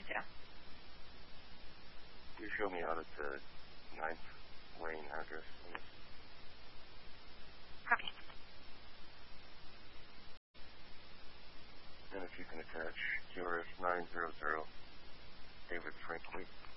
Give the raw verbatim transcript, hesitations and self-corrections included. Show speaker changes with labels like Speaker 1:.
Speaker 1: going to.
Speaker 2: Can you show me out at the ninth Lane address, please?
Speaker 1: Copy.
Speaker 2: And if you can attach Q R S nine zero zero, David Franklin.